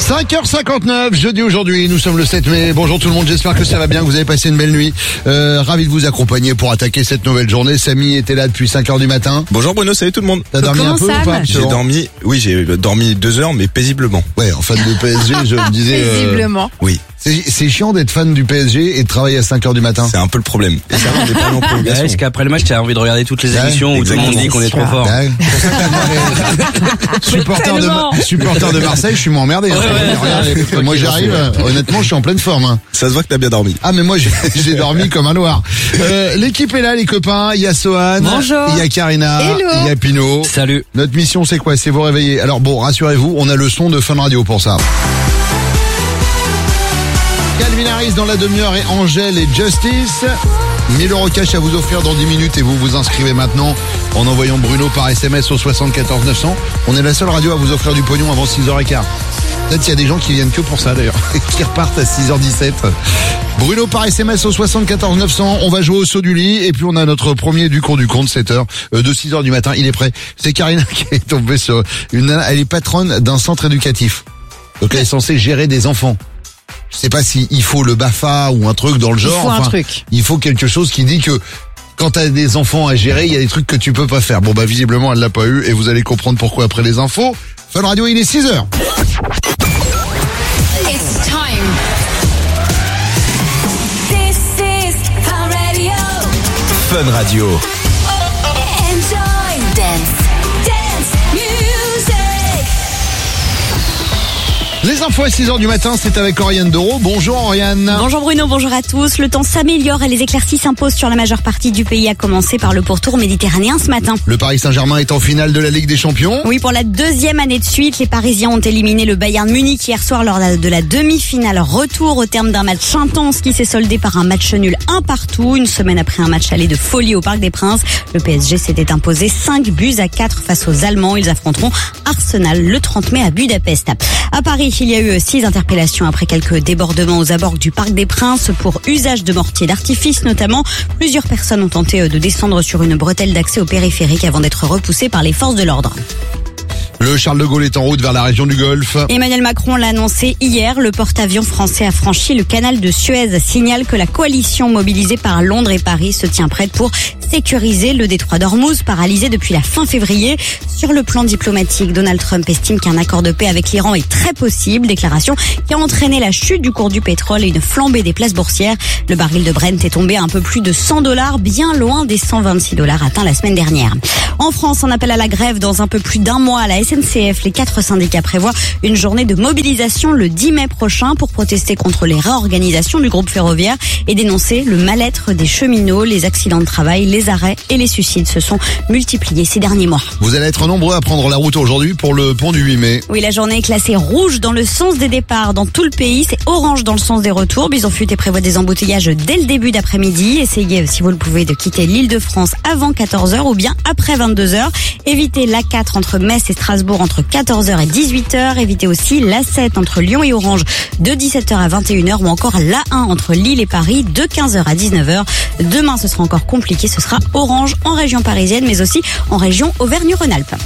5h59, jeudi aujourd'hui, nous sommes le 7 mai. Bonjour tout le monde, j'espère que ça va bien, que vous avez passé une belle nuit. Ravi de vous accompagner pour attaquer cette nouvelle journée. Samy était là depuis 5h du matin. Bonjour Bruno, salut tout le monde. T'as dormi un peu ou pas? J'ai dormi 2 heures, mais paisiblement. Ouais, en fan de PSG, je me disais... Paisiblement. Oui. C'est chiant d'être fan du PSG et de travailler à 5h du matin. C'est un peu le problème. Et ça, on n'est pas en prolongation. Est-ce qu'après le match, t'as envie de regarder toutes les émissions où tout le monde dit qu'on est trop fort? Ouais. Supporter de Marseille, je suis moins emmerdé. Moi j'arrive, honnêtement, je suis en pleine forme. Hein. Ça se voit que t'as bien dormi. Ah mais moi j'ai dormi comme un noir. L'équipe est là, les copains. Il y a Sohan, bonjour. Il y a Karina, hello. Il y a Pino. Salut. Notre mission c'est quoi? C'est vous réveiller. Alors bon, rassurez-vous, on a le son de Fun Radio pour ça. Calvin Harris dans la demi-heure et Angèle et Justice. 1000 € cash à vous offrir dans 10 minutes et vous vous inscrivez maintenant en envoyant Bruno par SMS au 74 900. On est la seule radio à vous offrir du pognon avant 6h15. Peut-être qu'il y a des gens qui viennent que pour ça d'ailleurs, qui repartent à 6h17. Bruno par SMS au 74 900. On va jouer au saut du lit et puis on a notre premier du cours du compte 7h de 6h du matin. Il est prêt. C'est Karina qui est tombée sur une nana. Elle est patronne d'un centre éducatif. Donc elle est censée gérer des enfants. Je sais pas si il faut le BAFA ou un truc dans le genre. Il faut un truc. Il faut quelque chose qui dit que quand t'as des enfants à gérer, il y a des trucs que tu peux pas faire. Bon bah visiblement elle l'a pas eu et vous allez comprendre pourquoi après les infos. Fun Radio, il est 6h. It's time. This is Fun Radio. Fun Radio. Enjoy dance music. Les infos à 6h du matin, c'est avec Oriane Doro. Bonjour Oriane. Bonjour Bruno, bonjour à tous. Le temps s'améliore et les éclaircies s'imposent sur la majeure partie du pays, à commencer par le pourtour méditerranéen ce matin. Le Paris Saint-Germain est en finale de la Ligue des Champions. Oui, pour la deuxième année de suite, les Parisiens ont éliminé le Bayern Munich hier soir lors de la demi-finale retour au terme d'un match intense qui s'est soldé par un match nul 1-1. Une semaine après un match aller de folie au Parc des Princes, le PSG s'était imposé 5-4 face aux Allemands. Ils affronteront Arsenal le 30 mai à Budapest. À Paris, il y a eu 6 interpellations après quelques débordements aux abords du Parc des Princes pour usage de mortiers d'artifice notamment. Plusieurs personnes ont tenté de descendre sur une bretelle d'accès au périphérique avant d'être repoussées par les forces de l'ordre. Le Charles de Gaulle est en route vers la région du Golfe. Emmanuel Macron l'a annoncé hier. Le porte-avions français a franchi le canal de Suez. Signale que la coalition mobilisée par Londres et Paris se tient prête pour sécuriser le détroit d'Ormuz, paralysé depuis la fin février. Sur le plan diplomatique, Donald Trump estime qu'un accord de paix avec l'Iran est très possible. Déclaration qui a entraîné la chute du cours du pétrole et une flambée des places boursières. Le baril de Brent est tombé à un peu plus de $100, bien loin des $126 atteints la semaine dernière. En France, on appelle à la grève dans un peu plus d'un mois à la SNCF. Les 4 syndicats prévoient une journée de mobilisation le 10 mai prochain pour protester contre les réorganisations du groupe ferroviaire et dénoncer le mal-être des cheminots. Les accidents de travail, les arrêts et les suicides se sont multipliés ces derniers mois. Vous allez être nombreux à prendre la route aujourd'hui pour le pont du 8 mai. Oui, la journée est classée rouge dans le sens des départs dans tout le pays. C'est orange dans le sens des retours. Bison Futé prévoit des embouteillages dès le début d'après-midi. Essayez, si vous le pouvez, de quitter l'Île-de-France avant 14h ou bien après 22h. Évitez l'A4 entre Metz et Strasbourg entre 14h et 18h. Évitez aussi l'A7 entre Lyon et Orange de 17h à 21h ou encore l'A1 entre Lille et Paris de 15h à 19h. Demain, ce sera encore compliqué. Ce sera orange en région parisienne mais aussi en région Auvergne-Rhône-Alpes.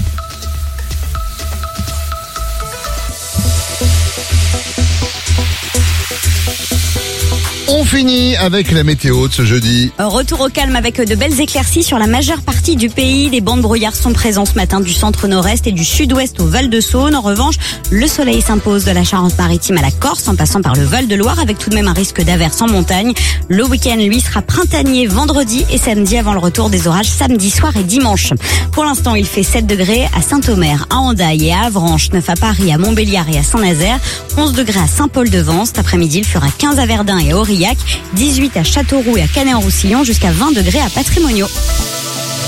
On finit avec la météo de ce jeudi. Retour au calme avec de belles éclaircies sur la majeure partie du pays. Des bancs de brouillard sont présents ce matin du centre nord-est et du sud-ouest au Val-de-Saône. En revanche, le soleil s'impose de la Charente-Maritime à la Corse en passant par le Val-de-Loire avec tout de même un risque d'averse en montagne. Le week-end, lui, sera printanier vendredi et samedi avant le retour des orages samedi soir et dimanche. Pour l'instant, il fait 7 degrés à Saint-Omer, à Hendaye et à Avranches, 9 à Paris, à Montbéliard et à Saint-Nazaire, 11 degrés à Saint-Paul-de-Vence. Cet après-midi, il fera 15 à Verdun et à Aurillac, 18 à Châteauroux et à Canet-en-Roussillon, jusqu'à 20 degrés à Patrimoniaux.